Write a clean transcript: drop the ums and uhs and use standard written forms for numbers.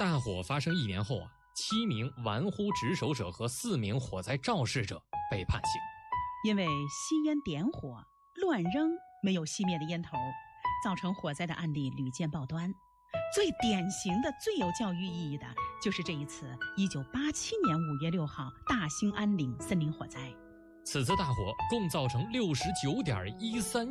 大火发生1年后7名玩忽值守者和4名火灾肇事者被判刑。 因为吸烟点火、乱扔没有熄灭的烟头，造成火灾的案例屡见报端。最典型的、最有教育意义的，就是这一次1987年5月6号大兴安岭森林火灾。 此次大火共造成69.13